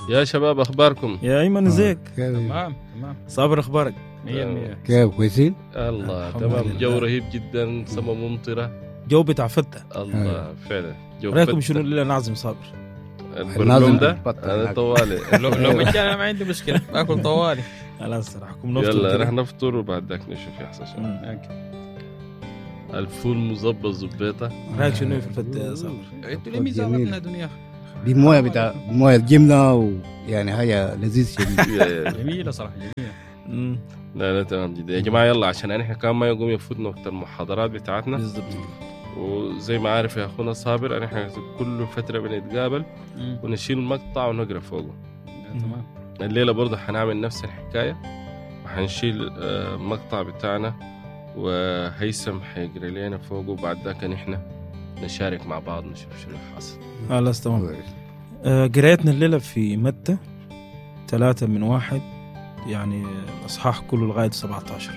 يا شباب أخباركم؟ يا أيمن ازيك؟ تمام. صابر أخبارك؟ 100%. كيف كويسين؟ الله تمام. جو رهيب جدا، سما ممطرة، جو بتاع فتة. الله فعلا جو رأيكم شنو اللي نعزم صابر؟ البرنامج ده أنا طوالي لو مجانا ما عندي مشكلة، باكل طوالي. خلاص راحكم نفطر. يلا رح نفطر وبعد ذاك نشوف يحصل شيء. الفول مزبط زبيطة. رأيك شنو في الفتة يا صابر؟ انتوا ليه ميزانتنا دنيا؟ دي مويه بتاع مويه الجمله ويعني حاجه لذيذ شديد. جميلة صراحة جميلة. لا تمام جدا يا جماعة. يلا عشان احنا كمان ما يقوم يفوتنا وقت المحاضرات بتاعتنا بالضبط. وزي ما عارف يا أخونا صابر احنا كل فترة بنتقابل ونشيل المقطع ونقرأ فوقه. تمام. الليلة برضه حنعمل نفس الحكاية وحنشيل المقطع بتاعنا وهيثم حيقرأ لنا فوقه وبعد ذاك نحن نشارك مع بعض نشوف شنو حاصل. خلاص تمام. قرايتنا الليلة في متى 3:1 يعني الأصحاح كله لغاية 17.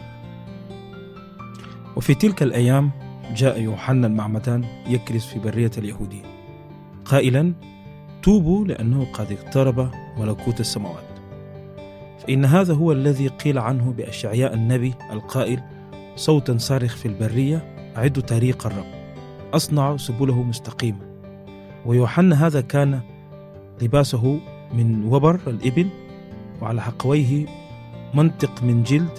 وفي تلك الأيام جاء يوحنا المعمدان يكرز في برية اليهودية قائلا توبوا لأنه قد اقترب ملكوت السماوات. فإن هذا هو الذي قيل عنه بأشعياء النبي القائل صوتا صارخ في البرية أعدوا طريق الرب أصنعوا سبله مستقيمة. ويوحنا هذا كان لباسه من وبر الإبل وعلى حقويه منطق من جلد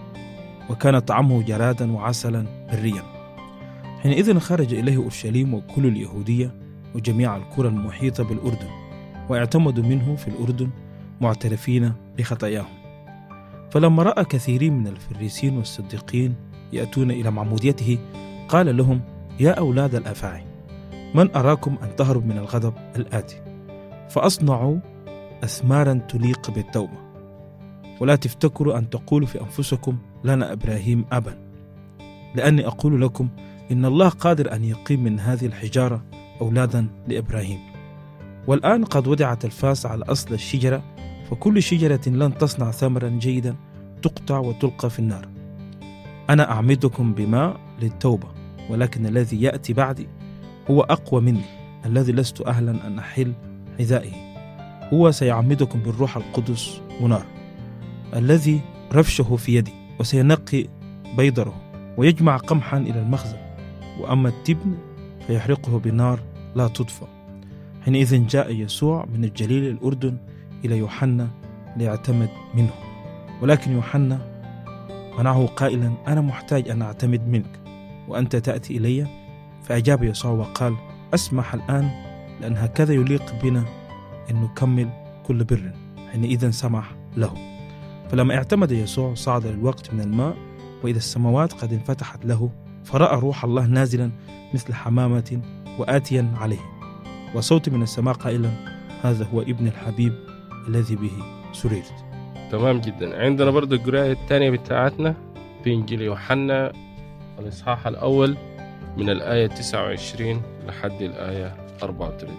وكان طعمه جرادا وعسلا بريا. حينئذ خرج إليه أورشليم وكل اليهودية وجميع القرى المحيطة بالأردن واعتمدوا منه في الأردن معترفين بخطاياهم. فلما رأى كثيرين من الفريسين والصديقين يأتون إلى معموديته قال لهم يا أولاد الأفاعي من أراكم أن تهرب من الغضب الآتي فأصنعوا أثمارا تليق بالتوبة ولا تفتكروا أن تقولوا في أنفسكم لنا إبراهيم أبا لأني أقول لكم إن الله قادر أن يقيم من هذه الحجارة أولادا لإبراهيم. والآن قد وضعت الفاس على أصل الشجرة فكل شجرة لن تصنع ثمرا جيدا تقطع وتلقى في النار. أنا أعمدكم بماء للتوبة ولكن الذي يأتي بعدي هو أقوى مني الذي لست أهلا أن أحل حذائه هو سيعمدكم بالروح القدس ونار الذي رفشه في يدي وسينقي بيضره ويجمع قمحا إلى المخزن وأما التبن فيحرقه بنار لا تطفأ. حينئذ جاء يسوع من الجليل الأردن إلى يوحنا ليعتمد منه ولكن يوحنا منعه قائلا أنا محتاج أن أعتمد منك وأنت تأتي إلي. فأجاب يسوع وقال أسمح الآن لأن هكذا يليق بنا أن نكمل كل بر. حينئذ سمح له. فلما اعتمد يسوع صعد للوقت من الماء وإذا السماوات قد انفتحت له فرأى روح الله نازلا مثل حمامة وآتيا عليه وصوت من السماء قائلا هذا هو ابن الحبيب الذي به سررت. تمام جدا. عندنا برضو القراءة الثانية بتاعتنا في إنجيل يوحنا الإصحاح الأول من الآية 29 لحد الآية 34.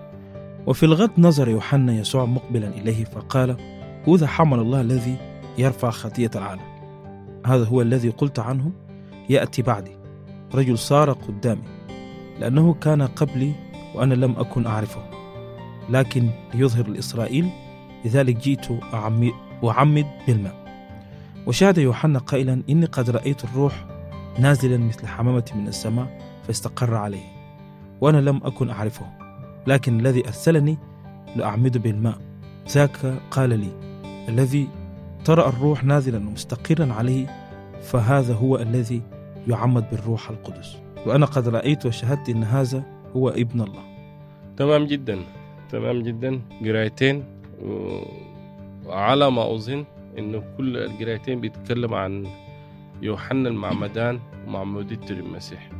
وفي الغد نظر يوحنا يسوع مقبلا إليه فقال هذا حمل الله الذي يرفع خطية العالم. هذا هو الذي قلت عنه يأتي بعدي رجل صار قدامي لأنه كان قبلي وأنا لم أكن أعرفه لكن ليظهر لإسرائيل لذلك جئت أعمد بالماء. وشهد يوحنا قائلا إني قد رأيت الروح نازلا مثل حمامة من السماء فاستقر عليه وأنا لم أكن أعرفه لكن الذي أرسلني لأعمد بالماء ذاك قال لي الذي ترى الروح نازلا ومستقرا عليه فهذا هو الذي يعمد بالروح القدس وأنا قد رأيت وشهدت إن هذا هو ابن الله. تمام جدا تمام جدا. قرايتين وعلى ما أظن إنه كل القرايتين بيتكلم عن يوحنا المعمدان ومعمودية المسيح.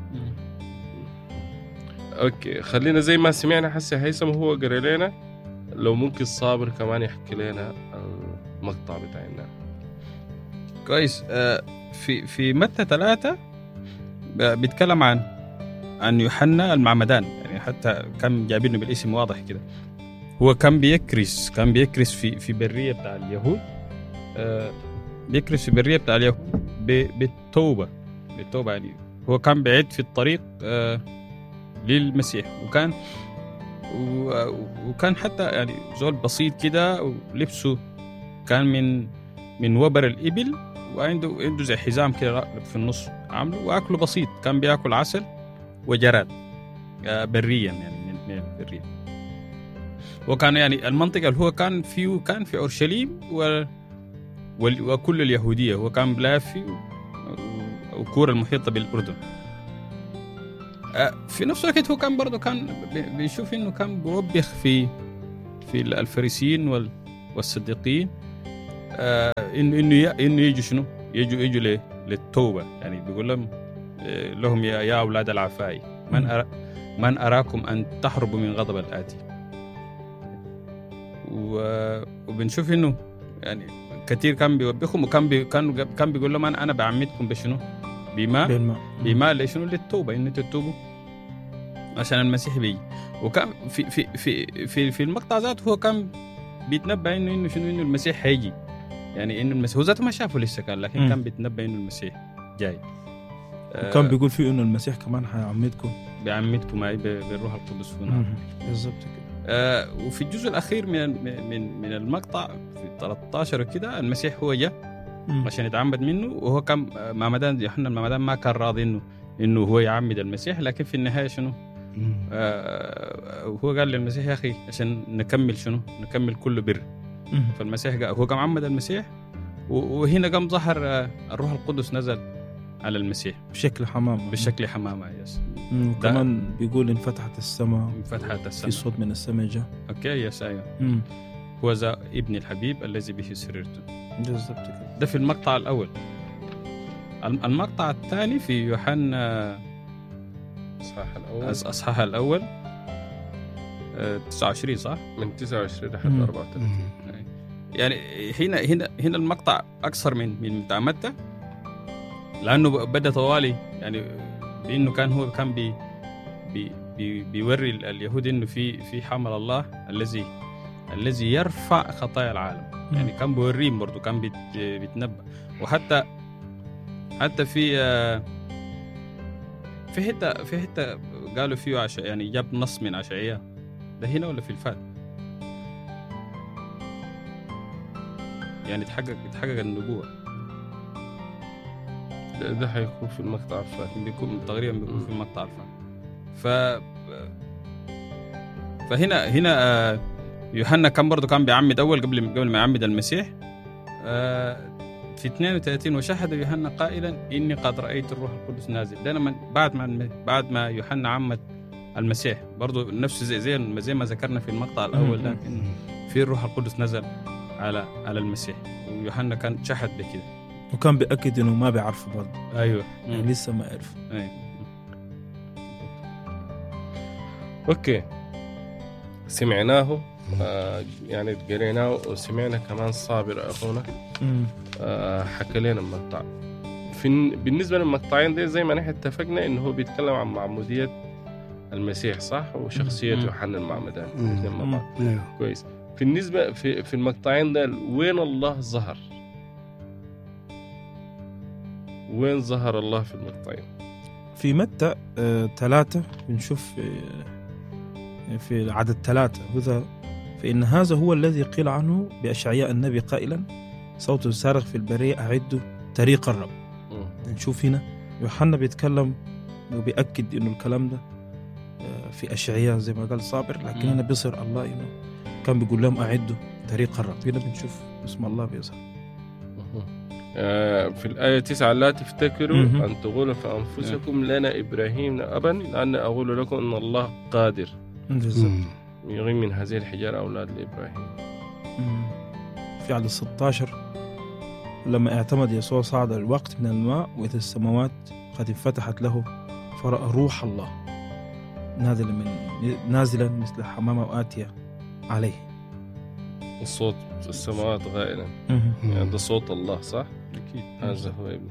أوكي خلينا زي ما سمعنا حسي هيثم هو قرأ لنا لو ممكن صابر كمان يحكي لنا المقطع بتاعنا. كويس. في متى 3 بيتكلم عن يوحنا المعمدان يعني حتى كان جايبينه بالاسم واضح كده. هو كان بيكرس في برية بتاع اليهود. بيكرس في برية بتاع اليهود بالتوبة يعني هو كان بعيد في الطريق للمسيح وكان وكان حتى يعني زول بسيط كده، ولبسه كان من وبر الإبل، وعنده زي حزام كده في النص عامله، وأكله بسيط، كان بيأكل عسل وجراد بريا يعني من البرية. وكان يعني المنطقة اللي هو كان في أورشليم وكل اليهودية، هو كان بلافي وكورة المحيطة بالأردن. في نفس الوقت هو كان برضه كان بيشوف إنه كان بيوبخ في الفريسيين والصديقين، إنه يجوا شنو، يجوا للتوبة. يعني بيقول لهم يا أولاد العفاي من أراكم أن تحربوا من غضب الآتي. وبنشوف إنه يعني كثير كان بيوبخهم، وكان بيقول لهم أنا بعمدكم بشنو، بماء لشنو، للتوبة، إن تتوبوا عشان المسيح بيجي. وكان في المقطع ذاته هو كان بيتنبأ إنه شنو، إنه المسيح هيجي، يعني إنه المسيح هو ذاته ما شافه لسه كان، لكن كان بيتنبأ إنه المسيح جاي. وكان بيقول فيه إنه المسيح كمان هيعمدكم معي بالروح القدس هنا. بالضبط كده. وفي الجزء الأخير من المقطع في 13 كده، المسيح هو جاء عشان يتعمد منه، وهو كان معمدان يوحنا المعمدان ما كان راضي إنه هو يعمد المسيح، لكن في النهاية شنو، هو قال للمسيح يا أخي عشان نكمل كل بر. فالمسيح هو قام عمد المسيح، وهنا قام ظهر الروح القدس نزل على المسيح بشكل حمامة. يس. كمان بيقول انفتحت السماء في صوت من السماء جاء. اوكي يس ايوه. هو ذا ابن الحبيب الذي به سررت. بالضبط كده. ده في المقطع الأول. المقطع الثاني في يوحنا أصحاح الأول 29 صح؟ من 29 لحد 34. يعني هنا المقطع أكثر من بتاع متى، لأنه بدأ طوالي يعني بأنه هو كان بيوري اليهود إنه في حمل الله الذي يرفع خطايا العالم. يعني كان بيوريهم برضو، كان بيتنبأ. وحتى في حتة قالوا فيه يعني جاب نص من عشعية، ده هنا ولا في الفات؟ يعني تحقق النبوة. ده هيكون في المقطع الفات، تقريبا بيكون في المقطع الفات. فهنا يوحنا كان برضو كان بيعمد أول قبل ما يعمد المسيح. في 32 وشهد يوحنا قائلا إني قد رأيت الروح القدس نازل. ده لما بعد ما يوحنا عمد المسيح، برضو نفس زي ما ذكرنا في المقطع الأول، لكن في الروح القدس نزل على المسيح، ويوحنا كان شهد بكده، وكان بيأكد إنه ما بيعرفه برضو. أيوة يعني لسه ما عرف. أيوة. أوكي، سمعناه يعني قريناه، وسمعنا كمان صابر أخونا حكى لنا المقطع. بالنسبة للمقطعين دي زي ما نحن اتفقنا إنه هو بيتكلم عن معمودية المسيح صح، وشخصية يوحنا المعمدان. كويس. بالنسبة في المقطعين ده وين الله ظهر؟ وين ظهر الله في المقطعين؟ في متى 3 بنشوف في عدد 3 وذا فإن هذا هو الذي قيل عنه بأشعياء النبي قائلا صوت صارخ في البرية أعدوا طريق الرب. نشوف هنا يوحنا بيتكلم وبيأكد إنه الكلام ده في أشعياء زي ما قال صابر، لكن هنا بيصير الله إنه كان بيقول لهم أعدوا طريق الرب. هنا بنشوف اسم الله بيظهر. في الآية 9 لا تفتكروا أن تقولوا فأنفسكم لنا إبراهيم أبا لأن أقول لكم أن الله قادر يغيم من هذه الحجارة أولاد لإبراهيم. في عدد 16 لما اعتمد يسوع صعد الوقت من الماء وإذا السماوات قد انفتحت له فرأى روح الله نازلا مثل حمامة وآتية عليه. الصوت السماوات غائلا، يعني ده صوت الله صح؟ أكيد. هذا هو ابن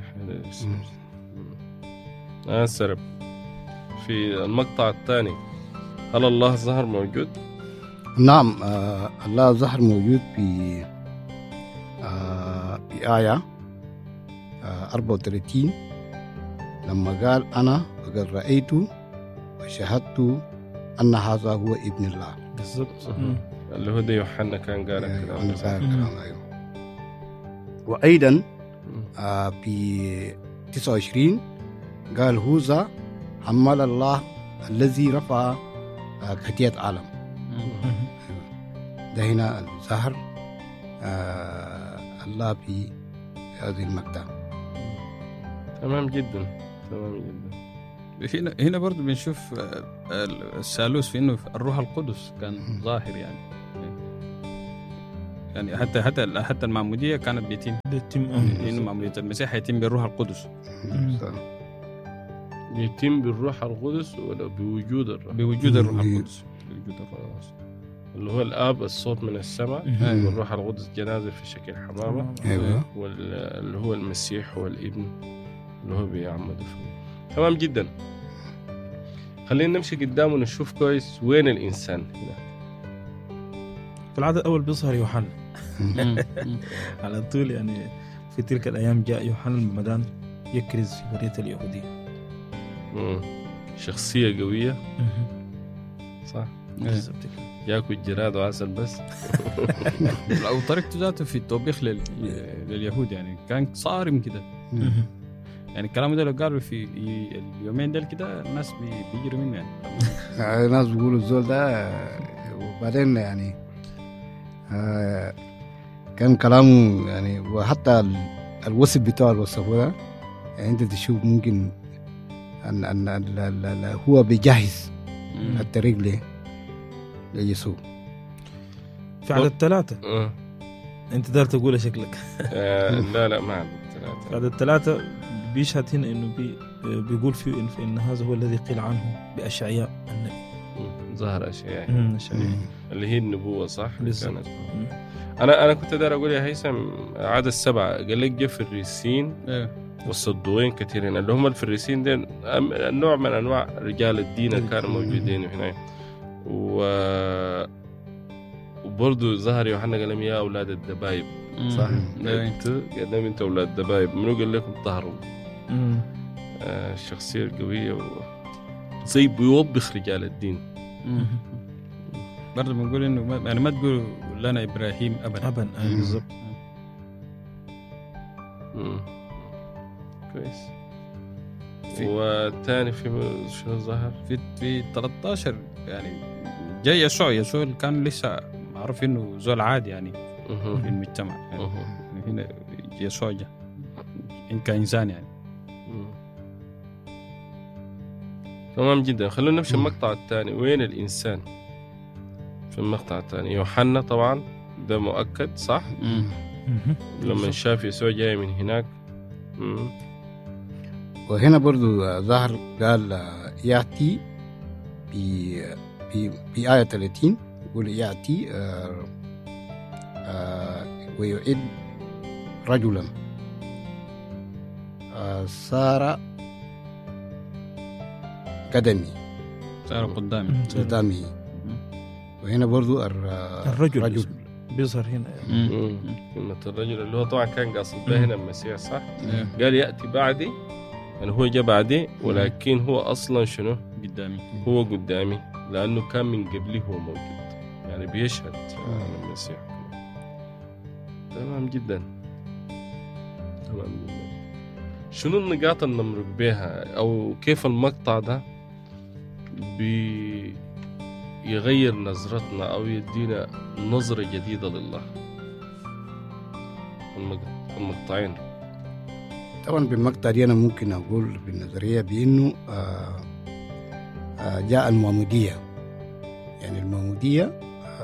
حلال. سرب في المقطع الثاني هل الله ظهر موجود؟ نعم، الله ظهر موجود في آية 34 لما قال أنا قد رأيت وشهدت أن هذا هو ابن الله. بالضبط. اللي هو ده يوحنا كان قال الكلام. وأيضا في 29 قال هوذا حمل الله الذي رفع خطية العالم. ده هنا ظهر الله في هذه المقطع. تمام جدا. هنا برضو بنشوف الثالوث في انه الروح القدس كان ظاهر يعني حتى المعمودية كانت بيتم انه معمودية المسيح يتم بالروح القدس. يتم بالروح القدس ولا بوجود الروح؟ بوجود الروح القدس. اللي هو الآب الصوت من السماء، والروح القدس جنازة في شكل حمامة، واللي هو المسيح هو الابن اللي هو بيعمد فيه. تمام جدا. خلينا نمشي قدام ونشوف كويس وين الإنسان هنا. في العدد الأول بيظهر يوحنا على طول. يعني في تلك الأيام جاء يوحنا المعمدان يكرز في برية اليهودية. شخصية قوية. صح. ياكل جراد وعسل بس. أو طريقته ذاته في التوبيخ لليهود يعني كان صارم كده. يعني الكلام ده لو قالوا في اليومين دول كده الناس بيجروا منه يعني. الناس بيقولوا الزول ده. وبعدين يعني كان كلامه يعني، وحتى الوصف بتاع الوصف ده يعني انت تشوف ممكن أن هو بيجهز الطريق ليسوع. في عدد 3 انت دار تقول شكلك. لا ما عدد 3. في عدد 3 بيشهد هنا انه بيقول فيه إن هذا هو الذي قيل عنه بأشعياء النبي. ظهر أشعياء اللي هي النبوة. صح. كانت. أنا كنت دار أقول يا هيثم عدد 7 قال لك جاء فريسين والصدوقين كثيرين، اللي هم الفريسين دين نوع من أنواع رجال الدين اللي كانوا موجودين هنا. وبرضو ظهر يوحنا قال لهم يا أولاد الدبايب. صح. قدام أنت أولاد الدبايب، منو قال لكم طهروا؟ الشخصية القوية زي بيوبخ رجال الدين. برضو بنقول إنه يعني ما تقول لنا إبراهيم أبا. بالضبط. كويس. والثاني في شنو ظهر في 13 يعني جاي يسوع كان لسه معروف إنه زول عادي يعني في المجتمع يعني. هنا يسوع جاء كإنسان يعني. تمام جدا. خلونا نمشي المقطع الثاني. وين الإنسان في المقطع الثاني؟ يوحنا طبعا ده مؤكد. صح. لما شاف يسوع جاي من هناك. وهنا برضو ظهر قال يأتي في آية 30 يقول يأتي ويعد رجلا صار قدامي. وهنا برضو الرجل بيظهر هنا كلمة الرجل اللي هو طبعا كان قاصد به هنا المسيح. صح. قال يأتي بعدي يعني هو جاء بعدي، ولكن هو أصلا شنو هو قدامي لأنه كان من قبله هو موجود يعني بيشهد عن المسيح. تمام جدا. شنو النقاط اللي نمرق بها أو كيف المقطع ده بيغير نظرتنا أو يدينا نظرة جديدة لله؟ المقطعين طبعا بالمقطع دي أنا ممكن أقول بالنظرية بأنه جاء المعمودية. يعني المعمودية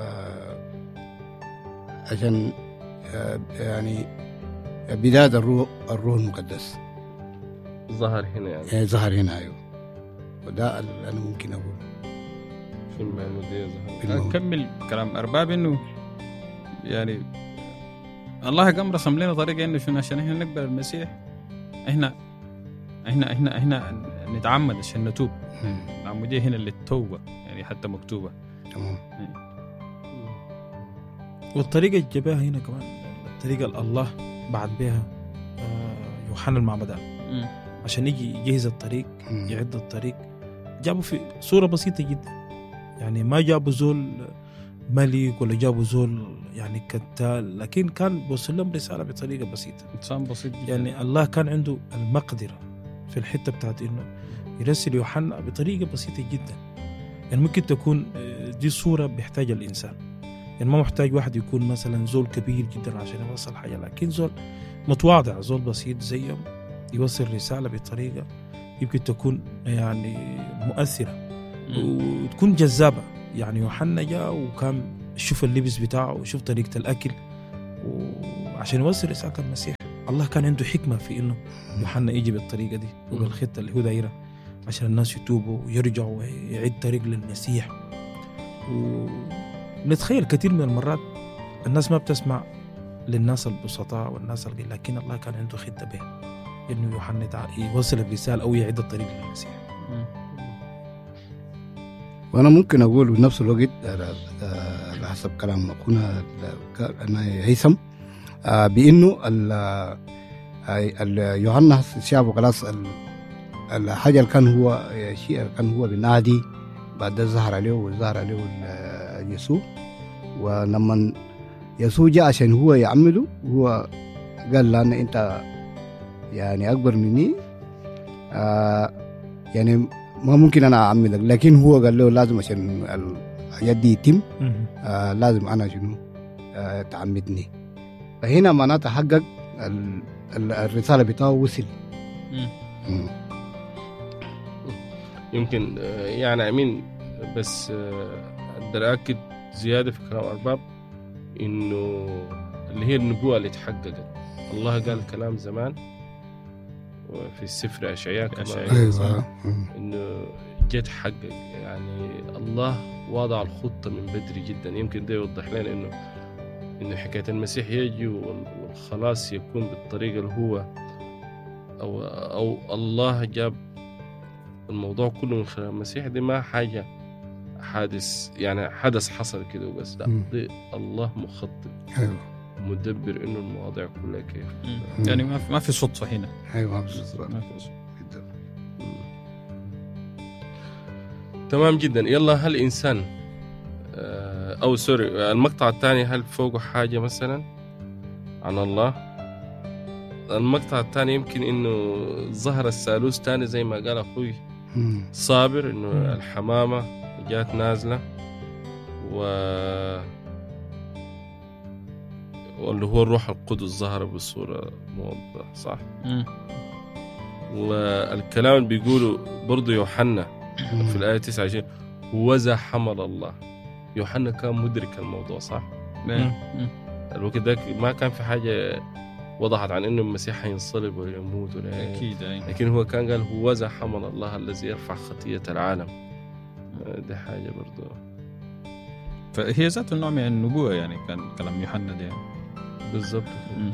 عشان يعني بداية الروح المقدس ظهر هنا يعني. ظهر هنا أيوه. وده اللي أنا ممكن أقول في المعمودية ظهر. أكمل كلام أرباب إنه يعني الله قام رسم لنا طريقة إنه شنو عشان إحنا نقبل المسيح إحنا نتعمد عشان نتوب. العمودية هنا للتوبة يعني حتى مكتوبة. تمام. والطريقة الجباها هنا كمان الطريقة الله بعد بها يوحنا المعمدان عشان يجي يجهز الطريق يعد الطريق. جابوا في صورة بسيطة جدا يعني ما جابوا زول ملك ولا جابوا زول يعني كتال، لكن كان بوصل لهم رسالة بطريقة بسيطة، إنسان بسيط جدا. يعني الله كان عنده المقدرة في الحتة بتاعت إنه يرسل يوحنا بطريقة بسيطة جدا. يعني ممكن تكون دي صورة بيحتاجها الإنسان، يعني ما محتاج واحد يكون مثلا زول كبير جدا عشان يوصل حاجة، لكن زول متواضع، زول بسيط زيهم يوصل رسالة بطريقة يمكن تكون يعني مؤثرة وتكون جذابة. يعني يوحنا جاء وكان شوف اللبس بتاعه وشوف طريقة الأكل وعشان يوصل رسالة المسيح. الله كان عنده حكمة في إنه يوحنا يجي بالطريقة دي وبالخطة اللي هو دايرة عشان الناس يتوبوا ويرجعوا ويعيد طريق للمسيح. ونتخيل كثير من المرات الناس ما بتسمع للناس البسطاء والناس القليل، لكن الله كان عنده خطة به إنه يوحنا يوصل الرسالة أو يعيد الطريق للمسيح. وأنا ممكن أقول بنفس الوقت على حسب كلام أخونا هيثم بأنه يوحنا شافوا خلاص الحاجة اللي كان هو شيء اللي كان هو بنادي بعد ظهر عليه وظهر عليه يسوع. ولما يسوع جاء عشان هو يعمله هو قال له أنت يعني أكبر مني يعني ما ممكن أنا أعملك، لكن هو قال له لازم عشان يدي يتم لازم أنا شنو تعمدني. فهنا معناته حقق الرسالة بتاعه وصل. يمكن يعني أمين بس أقدر أكد زيادة في كلام أرباب إنه اللي هي النبوة اللي تحققت. الله قال كلام زمان في السفر أشعياء كما إنه جت حقق. يعني الله وضع الخطة من بدري جدا. يمكن ده يوضح لنا إنه حكاية المسيح يجي والخلاص يكون بالطريقة اللي هو أو الله جاب الموضوع كله من خلال المسيح. دي ما حاجة حادث يعني حدث حصل كده وبس، لا دي الله مخطط مدبر إنه المواضيع كلها كيف. يعني ما في صدفة هنا. أيوة ما في صدفة. تمام جدا. يلا هل إنسان أو سوري المقطع الثاني هل فوقه حاجة مثلا عن الله؟ المقطع الثاني يمكن إنه ظهر الثالوث تاني زي ما قال أخوي صابر إنه الحمامة جات نازلة واللي هو الروح القدس ظهر بصورة موضحة صح؟ والكلام اللي بيقوله برضو يوحنا في الآية 29 وذا حمل الله. يوحنا كان مدرك الموضوع صح؟ الوقت ده ما كان في حاجة وضحت عن إنه المسيح هينصلب ويموت ولا أكيد لكن هو كان قال هو ذا حمل الله الذي يرفع خطية العالم. دي حاجة برضو فهي ذات النوع من النبوة. يعني كان كلام يوحنا ده بالضبط.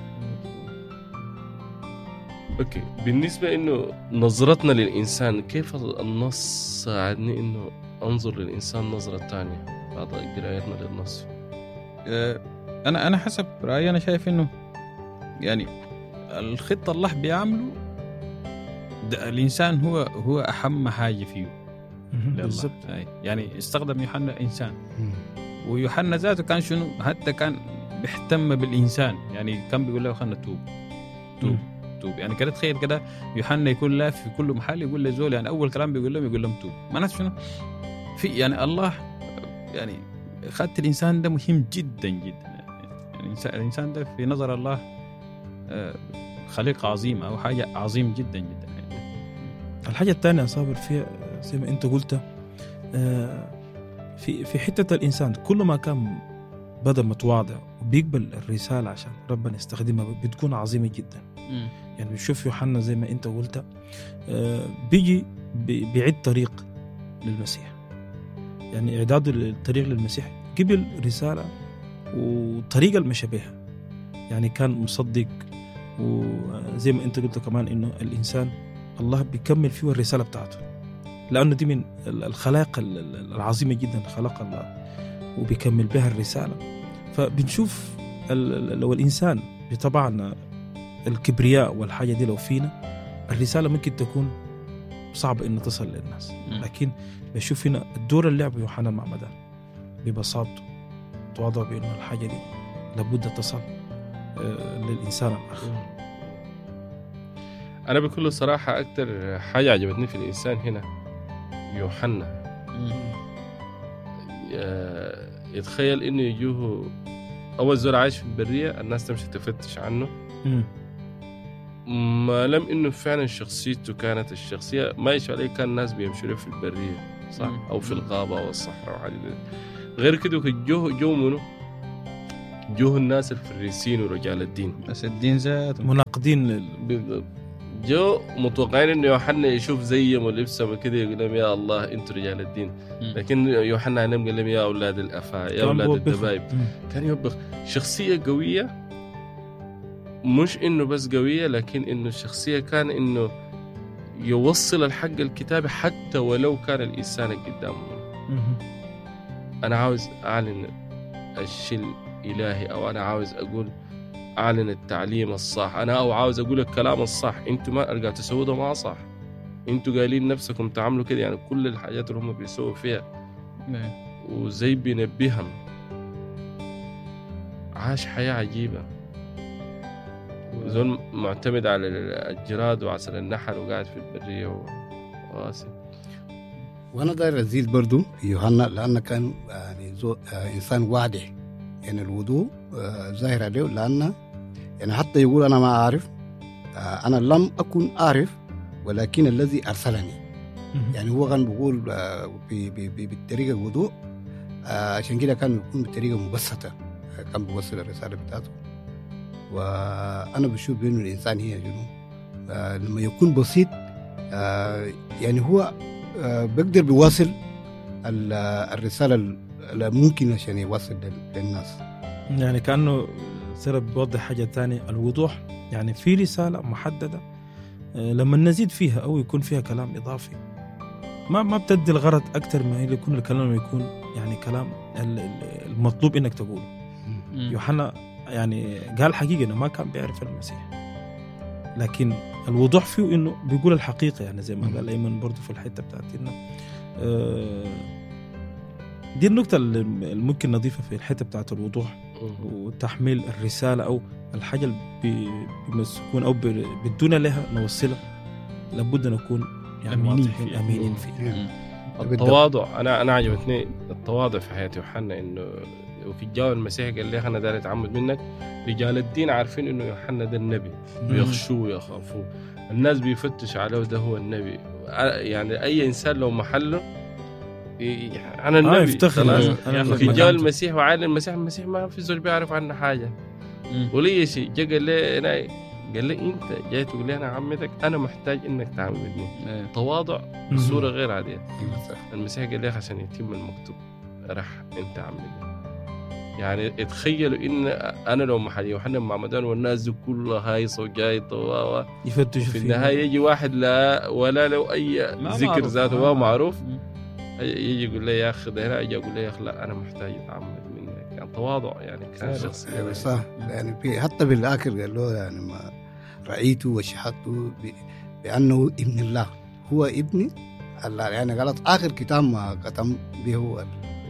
أوكي بالنسبة إنه نظرتنا للإنسان كيف النص ساعدني إنه أنظر للإنسان نظرة تانية بعد قراءتنا للنص؟ أنا حسب رأيي أنا شايف إنه يعني الخطة الله بيعمله الإنسان هو أهم حاجة فيه بالضبط. يعني استخدم يوحنا إنسان ويوحنا ذاته كان شنو حتى كان بيهتم بالإنسان. يعني كان بيقول له خلنا توب. يعني كده تخيل كده يوحنا يكون لاف في كل محل يقول له زول. يعني أول كلام بيقول لهم توب. معناته شنو في يعني الله يعني خدت الإنسان ده مهم جدا جدا. يعني الإنسان ده في نظر الله خليقة عظيمة أو حاجة عظيم جدا جدا. الحاجة الثانية صابر فيها زي ما أنت قلت في حتة الإنسان كل ما كان بدأ متواضع وبيقبل الرسالة عشان ربنا يستخدمها بتكون عظيمة جدا. يعني بنشوف يوحنا زي ما أنت قلت بيجي بيعد طريق للمسيح. يعني إعداد الطريق للمسيح قبل رسالة وطريقة المشى بها. يعني كان مصدق وزي ما أنت قلت كمان إنه الإنسان الله بيكمل فيه الرسالة بتاعته لأنه دي من الخلائق العظيمة جدا خلق الله وبيكمل بها الرسالة. فبنشوف لو الإنسان بطبعنا الكبرياء والحاجة دي لو فينا الرسالة ممكن تكون صعب إنه تصل للناس. لكن بشوف هنا الدور اللي لعبه يوحنا المعمدان ببساطته تواضع بأنه الحاجة دي لابد تصل للإنسان الآخر. أنا بكل صراحة أكتر حاجة عجبتني في الإنسان هنا يوحنا. يتخيل إنه يجوه أول زول عايش في البرية الناس تمشي تفتش عنه، ما لم إنه فعلا شخصيته كانت الشخصية ما يشوف عليه، كان الناس بيمشوا له في البرية صح أو في الغابة أو الصحراء وحاجة غير كده. جوه منه جوه الناس الفريسين ورجال الدين، بس الدين ذات مناقضين جو متوقعين انه يوحنا يشوف زيهم ولبسهم كده يقول لهم يا الله انتوا رجال الدين، لكن يوحنا عليهم قال لهم يا اولاد الافاء يا اولاد الدبايب. كان يوبخ. شخصيه قويه، مش انه بس قويه لكن انه الشخصيه كان انه يوصل الحق الكتابي حتى ولو كان الانسان قدامه. انا عاوز اعلن الشيء الالهي، او انا عاوز اقول أعلن التعليم الصح، أنا أو عاوز أقول الكلام الصح. أنتوا ما أرجع تسووا ده ما صح، أنتوا قايلين نفسكم تعملوا كده. يعني كل الحاجات اللي هم بيسووا فيها وزي بينبههم. عاش حياة عجيبة، زول معتمد على الجراد وعسل النحل وقاعد في البرية وغاسي. وأنا داير أزيد برضو يوحنا لأنه كان يعني إنسان واضح، يعني الوضوء ظاهر عليه، لأنه يعني حتى يقول أنا ما أعرف، أنا لم أكن أعرف ولكن الذي أرسلني. يعني هو كان بيقول بالطريقة الوضوء، عشان كده كان يكون بطريقة مبسطة، كان بيوصل الرسالة بتاعته. وأنا بشوف بأنه الإنسان هي جنوب لما يكون بسيط، يعني هو بيقدر بيواصل الرسالة اللي ممكن عشان يوصل للناس. يعني كأنه سرب بيوضح حاجة تانية، الوضوح يعني في رسالة محددة لما نزيد فيها أو يكون فيها كلام إضافي ما بتدي الغرض أكتر ما يكون الكلام يكون يعني كلام المطلوب إنك تقوله. يوحنا يعني قال حقيقة إنه ما كان بيعرف المسيح، لكن الوضوح فيه إنه بيقول الحقيقة. يعني زي ما قال أيمن برضو في الحتة بتاعتنا، دي النقطة اللي ممكن نضيفها في الحتة بتاعت الوضوح وتحميل الرسالة أو الحاجة اللي بيمسكون أو بدون لها نوصلها، لابد نكون يعني أمينين فيه. التواضع، أنا عجبتني التواضع في حياة يوحنا. إنه وفي الجو المسيح قال لي أنا داري أتعمد منك. رجال الدين عارفين إنه يوحنا ده النبي، بيخشوه ويخافوه، الناس بيفتش عليه ده هو النبي. يعني أي إنسان لو محله أنا النبي يفتخر. في جو المسيح وعالم المسيح ما في زول بيعرف عنه حاجة ولي شيء. جا قال لي أنت جاي تقول لي أنا عمتك، أنا محتاج إنك تعمدني. تواضع بصورة غير عادية. المسيح قال لي عشان يتم المكتوب راح أنت عمدني. يعني اتخيلوا إن أنا لو محل يوحنا المعمدان والناس دي كلها هايصة وجايطة يفتشوا في النهاية يجي واحد لا ولا لو أي ذكر ذاته ما معروف، يجي يقول لي يا أخي ده هنا، يجي يقول لي يا أخي لا أنا محتاج أتعمد منك. يعني تواضع يعني كان شخصية صح. يعني في حتى بالآخر قال له يعني ما رأيته وشهدته بأنه ابن الله، هو ابن الله. يعني قالت آخر كتاب ما ختم به هو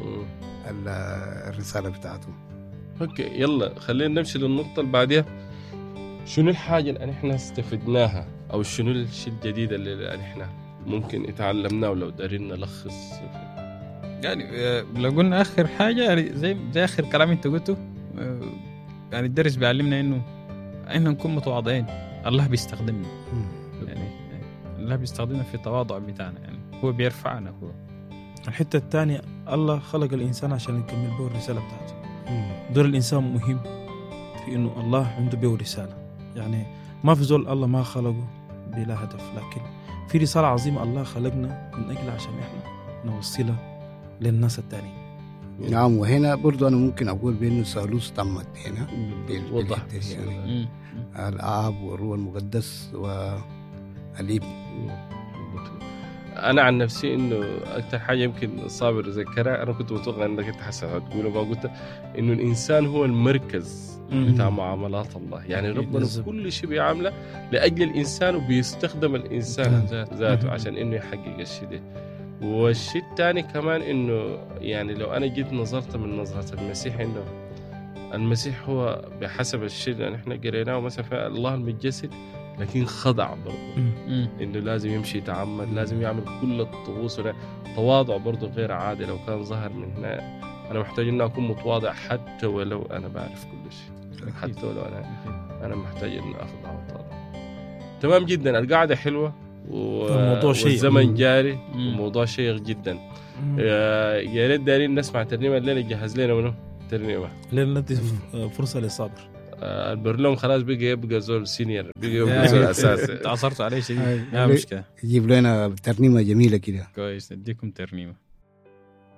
الرسالة بتاعته. اوكي يلا خلينا نمشي للنقطة اللي بعدها. شنو الحاجة اللي احنا استفدناها او شنو الشيء الجديد اللي احنا ممكن اتعلمناه ولو دارين نلخص؟ يعني لو قلنا اخر حاجة يعني زي اخر كلام انت قلته، يعني الدرس بيعلمنا انه احنا نكون متواضعين. الله بيستخدمنا، يعني الله بيستخدمنا في التواضع بتاعنا، يعني هو بيرفعنا. هو الحتة الثانية، الله خلق الإنسان عشان يكمل به الرسالة بتاعته. دور الإنسان مهم في إنه الله عنده به رسالة. يعني ما في زول الله ما خلقه بلا هدف، لكن في رسالة عظيمة الله خلقنا من أجل عشان إحنا نوصلها للناس التانيين. نعم. وهنا برضو أنا ممكن أقول بأنه الثالوث تمت هنا وضح يعني الآب والروح المقدس والابن. انا عن نفسي انه اكثر حاجه يمكن صابر ذكرها، انا كنت متوقع انك انت هتقوله ما قلت، انه الانسان هو المركز بتاع معاملات الله. يعني ربنا كل شيء بيعمله لاجل الانسان، وبيستخدم الانسان ذاته عشان انه يحقق الشيء ده. والشيء الثاني كمان انه يعني لو انا جيت نظرت من نظره المسيح، انه المسيح هو بحسب الشيء اللي احنا قريناه مثلا في الله المتجسد، لكن خضع برضه، انه لازم يمشي يتعمد، لازم يعمل كل الطقوس، تواضع برضه غير عادي. لو كان ظهر من هنا انا محتاج اني اكون متواضع حتى ولو انا بعرف كل شيء، حتى ولو انا محتاج اني اخضع واتواضع. تمام جدا. القعده حلوه والزمن جاري وموضوع شيق جدا. يا ريت دارين نسمع ترنيمه الليله. جهز لنا منه ترنيمه ليلة ندي فرصه لصابر. البرلوم خلاص بقى زول سينيور، بقى زول اساسي. تعصرت عليه شيء، لا مشكله. يجيب لنا ترنيمه جميله كده. كويس، نديكم ترنيمه.